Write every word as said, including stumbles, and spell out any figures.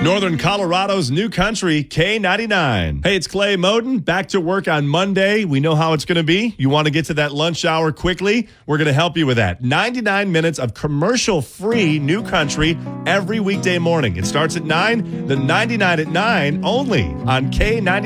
Northern Colorado's new country, K ninety-nine. Hey, it's Clay Moden. Back to work on Monday. We know how it's going to be. You want to get to that lunch hour quickly? We're going to help you with that. ninety-nine minutes of commercial-free new country every weekday morning. It starts at nine, the ninety-nine at nine, only on K ninety-nine.